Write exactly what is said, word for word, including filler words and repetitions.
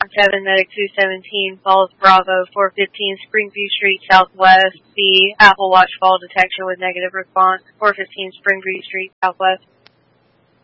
seven, Medic two seventeen, Falls Bravo, four fifteen, Springview Street Southwest, B, Apple Watch fall detection with negative response, four fifteen, Springview Street Southwest.